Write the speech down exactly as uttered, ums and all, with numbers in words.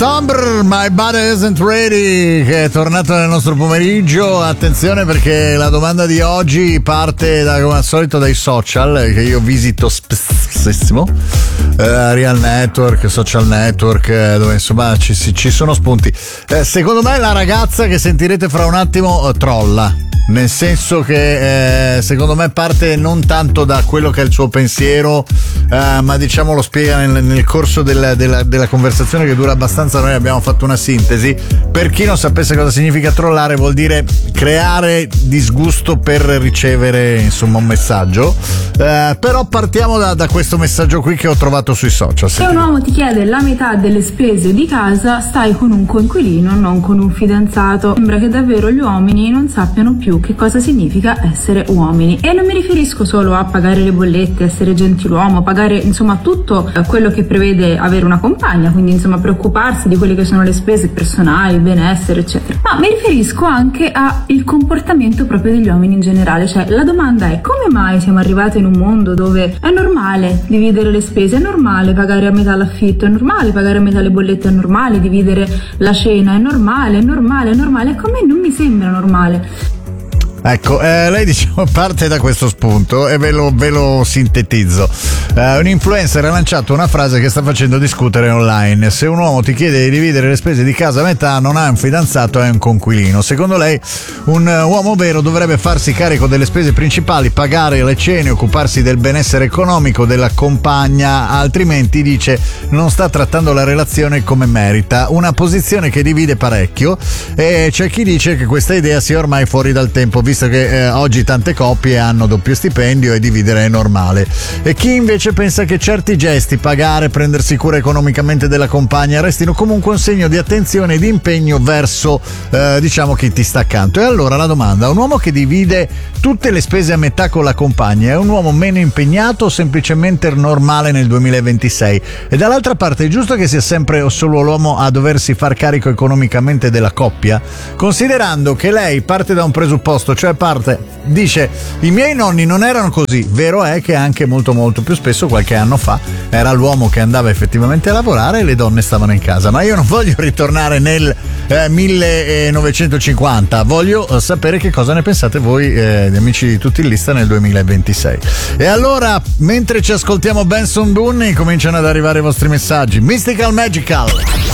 Sombre, My Body Isn't Ready, che è tornato nel nostro pomeriggio. Attenzione, perché la domanda di oggi parte da, come al solito, dai social, che io visito spessissimo, eh, Real Network, Social Network, eh, dove insomma ci, ci sono spunti. Eh, secondo me la ragazza che sentirete fra un attimo eh, trolla, nel senso che eh, secondo me parte non tanto da quello che è il suo pensiero, eh, ma diciamo lo spiega nel, nel corso del, della, della conversazione, che dura abbastanza. Noi abbiamo fatto una sintesi. Per chi non sapesse cosa significa trollare, vuol dire creare disgusto per ricevere insomma un messaggio, eh, però partiamo da, da questo messaggio qui che ho trovato sui social. Se un uomo ti chiede la metà delle spese di casa, stai con un coinquilino, non con un fidanzato. Sembra che davvero gli uomini non sappiano più che cosa significa essere uomini, e non mi riferisco solo a pagare le bollette, essere gentiluomo, pagare insomma tutto quello che prevede avere una compagna, quindi insomma preoccuparsi di quelle che sono le spese personali, benessere eccetera, ma mi riferisco anche al comportamento proprio degli uomini in generale. Cioè la domanda è: come mai siamo arrivati in un mondo dove è normale dividere le spese, è normale pagare a metà l'affitto, è normale pagare a metà le bollette, è normale dividere la cena, è normale, è normale, è normale, ecco, a me non mi sembra normale. Ecco, eh, lei diciamo parte da questo spunto e ve lo, ve lo sintetizzo. Eh, un influencer ha lanciato una frase che sta facendo discutere online: se un uomo ti chiede di dividere le spese di casa a metà, non ha un fidanzato, è un coinquilino. Secondo lei un uomo vero dovrebbe farsi carico delle spese principali, pagare le cene, occuparsi del benessere economico della compagna, altrimenti, dice, non sta trattando la relazione come merita. Una posizione che divide parecchio, e c'è chi dice che questa idea sia ormai fuori dal tempo, visto che eh, oggi tante coppie hanno doppio stipendio e dividere è normale, e chi invece pensa che certi gesti, pagare, prendersi cura economicamente della compagna, restino comunque un segno di attenzione e di impegno verso eh, diciamo chi ti sta accanto. E allora la domanda: un uomo che divide tutte le spese a metà con la compagna è un uomo meno impegnato o semplicemente normale nel duemilaventisei? E dall'altra parte, è giusto che sia sempre o solo l'uomo a doversi far carico economicamente della coppia? Considerando che lei parte da un presupposto, cioè parte, dice, i miei nonni non erano così. Vero è che anche molto molto più spesso, qualche anno fa, era l'uomo che andava effettivamente a lavorare e le donne stavano in casa. Ma io non voglio ritornare nel eh, millenovecentocinquanta, voglio eh, sapere che cosa ne pensate voi, eh, gli amici di Tutti in Lista, nel duemilaventisei. E allora, mentre ci ascoltiamo Benson Boone, cominciano ad arrivare i vostri messaggi. Mystical Magical.